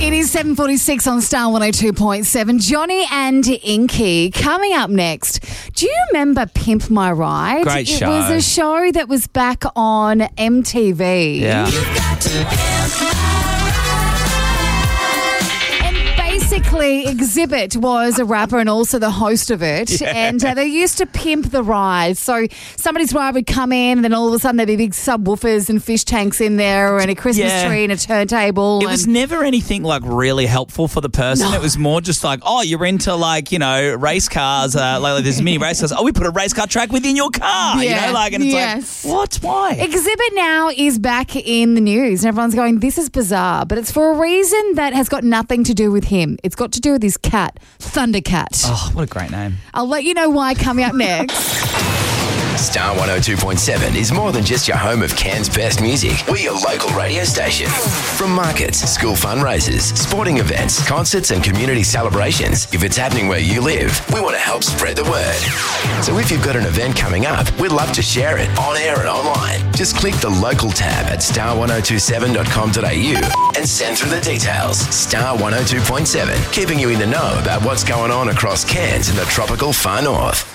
It is 7:46 on Star 102.7. Johnny and Inky coming up next. Do you remember Pimp My Ride? Great show. It was a show that was back on MTV. Yeah. Basically, Exhibit was a rapper and also the host of it. Yeah. And they used to pimp the ride. So somebody's ride would come in and then all of a sudden there'd be big subwoofers and fish tanks in there and a Christmas tree and a turntable. It was never anything like really helpful for the person. No. It was more just like, oh, you're into like, race cars, like there's mini race cars. Oh, we put a race car track within your car, and it's like, what? Why? Exhibit now is back in the news and everyone's going, this is bizarre, but it's for a reason that has got nothing to do with him. It's got to do with his cat, Thundercat. Oh, what a great name. I'll let you know why coming up next. Star 102.7 is more than just your home of Cairns' best music. We're your local radio station. From markets, school fundraisers, sporting events, concerts and community celebrations, if it's happening where you live, we want to help spread the word. So if you've got an event coming up, we'd love to share it on air and online. Just click the local tab at star1027.com.au and send through the details. Star 102.7, keeping you in the know about what's going on across Cairns and the tropical far north.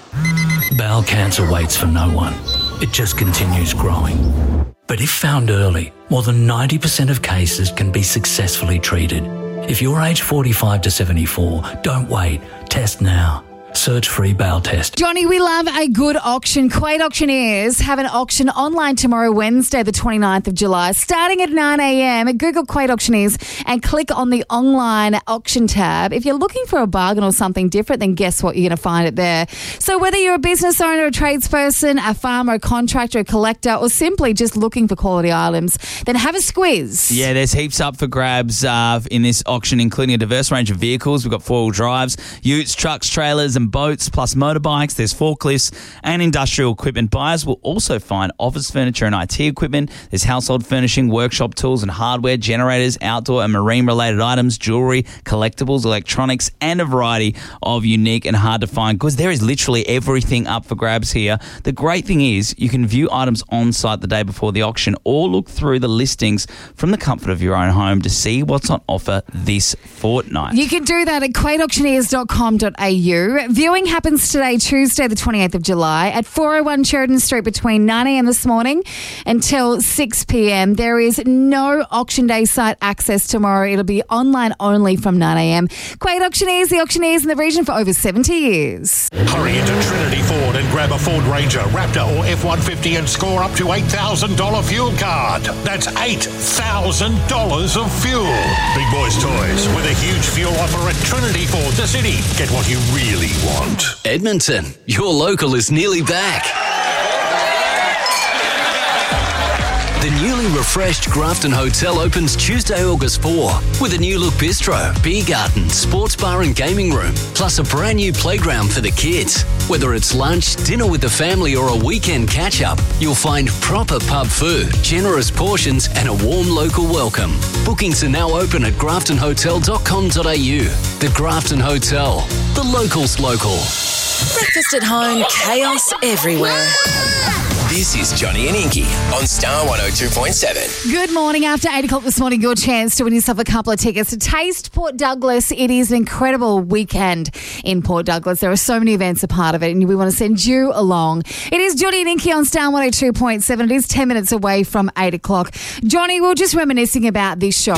Bowel cancer waits for no one. It just continues growing. But if found early, more than 90% of cases can be successfully treated. If you're age 45 to 74, don't wait. Test now. Search free bowel test. Johnny, we love a good auction. Quaid Auctioneers have an auction online tomorrow, Wednesday, the 29th of July, starting at 9 a.m. Google Quaid Auctioneers and click on the online auction tab. If you're looking for a bargain or something different, then guess what? You're going to find it there. So whether you're a business owner, a tradesperson, a farmer, a contractor, a collector, or simply just looking for quality items, then have a squeeze. Yeah, there's heaps up for grabs in this auction, including a diverse range of vehicles. We've got four-wheel drives, utes, trucks, trailers, and boats, plus motorbikes. There's forklifts and industrial equipment. Buyers will also find office furniture and IT equipment. There's household furnishing, workshop tools and hardware, generators, outdoor and marine-related items, jewellery, collectibles, electronics, and a variety of unique and hard-to-find goods. There is literally everything up for grabs here. The great thing is you can view items on site the day before the auction or look through the listings from the comfort of your own home to see what's on offer this fortnight. You can do that at quaidauctioneers.com.au. Viewing happens today, Tuesday, the 28th of July, at 401 Sheridan Street between 9 a.m. this morning until 6 p.m. There is no auction day site access tomorrow. It'll be online only from 9 a.m. Quaid Auctioneers, the auctioneers in the region for over 70 years. Hurry into Trinity Ford and grab a Ford Ranger, Raptor or F-150 and score up to $8,000 fuel card. That's $8,000 of fuel. Big Boys Toys with a huge fuel offer at Trinity Ford, the city. Get what you really want. Edmonton, your local is nearly back. The newly refreshed Grafton Hotel opens Tuesday, August 4 with a new look bistro, beer garden, sports bar and gaming room, plus a brand new playground for the kids. Whether it's lunch, dinner with the family or a weekend catch-up, you'll find proper pub food, generous portions and a warm local welcome. Bookings are now open at graftonhotel.com.au. The Grafton Hotel, the locals local. Breakfast at home, chaos everywhere. This is Johnny and Inky on Star 102.7. Good morning. After 8 o'clock this morning, your chance to win yourself a couple of tickets to Taste Port Douglas. It is an incredible weekend in Port Douglas. There are so many events a part of it, and we want to send you along. It is Johnny and Inky on Star 102.7. It is 10 minutes away from 8 o'clock. Johnny, we were just reminiscing about this show.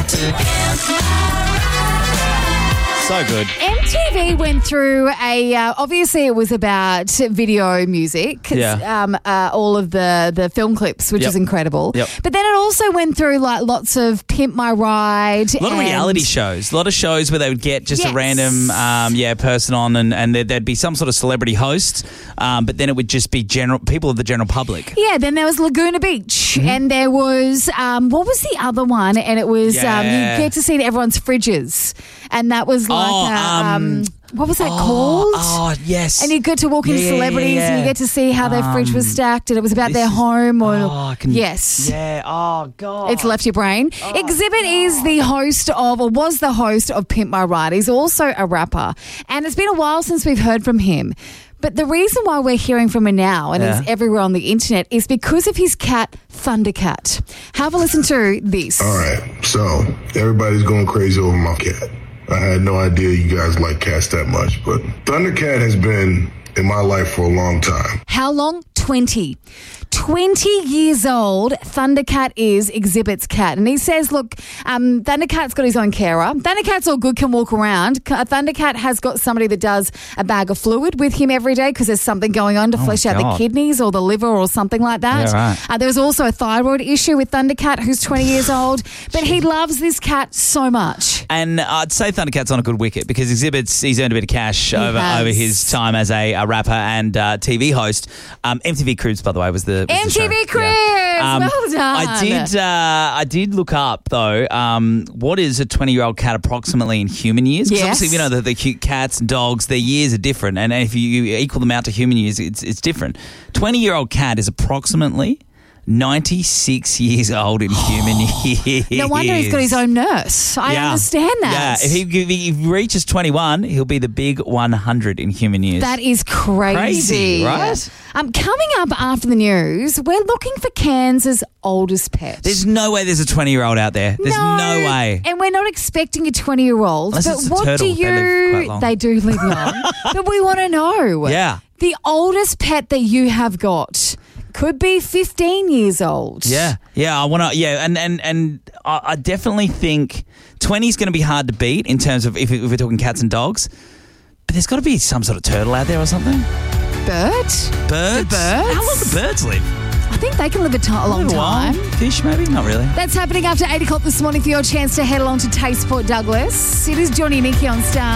So good. MTV went through obviously it was about video music, all of the film clips, which is incredible. Yep. But then it also went through like lots of Pimp My Ride. A lot of reality shows. A lot of shows where they would get just a random person on and there'd be some sort of celebrity host, but then it would just be people of the general public. Yeah, then there was Laguna Beach and there was, what was the other one? And it was, you get to see everyone's fridges. And that was like, what was that called? Oh, yes. And you get to walk into celebrities and you get to see how their fridge was stacked and it was about their home. Yes. Yeah. Oh, God. It's left your brain. Exhibit is the host of, or was the host of Pimp My Ride. He's also a rapper. And it's been a while since we've heard from him. But the reason why we're hearing from him now and he's everywhere on the internet is because of his cat, Thundercat. Have a listen to this. All right, so everybody's going crazy over my cat. I had no idea you guys like cats that much, but Thundercat has been in my life for a long time. How long? 20 years old. Thundercat is Exhibit's cat. And he says, look, Thundercat's got his own carer. Thundercat's all good, can walk around. Thundercat has got somebody that does a bag of fluid with him every day because there's something going on to flesh out the kidneys or the liver or something like that. Yeah, right. There was also a thyroid issue with Thundercat, who's 20 years old. But he loves this cat so much. And I'd say Thundercat's on a good wicket because he's earned a bit of cash over his time as a rapper and TV host. MTV Cribs, by the way, was the MTV Cribs. Yeah. Well done. I did look up though. What is a 20-year-old cat approximately in human years? Because obviously, you know, the cute cats and dogs, their years are different, and if you equal them out to human years, it's different. 20-year-old cat is approximately 96 years old in human years. No wonder he's got his own nurse. I understand that. Yeah, if he reaches 21, he'll be the big 100 in human years. That is crazy. Right? Coming up after the news, we're looking for Cairns' oldest pet. There's no way there's a 20-year-old out there. There's no way. And we're not expecting a 20-year-old. Unless but it's a what turtle. do you... They live quite long. They do live long. But we want to know. Yeah. The oldest pet that you have got could be 15 years old. Yeah, I want to. Yeah, and I definitely think 20 is going to be hard to beat in terms of if we're talking cats and dogs. But there's got to be some sort of turtle out there or something. Birds? Birds? How long do birds live? I think they can live a long time. Fish, maybe? Not really. That's happening after 8 o'clock this morning for your chance to head along to Taste Port Douglas. It is Johnny and Nikki on Star.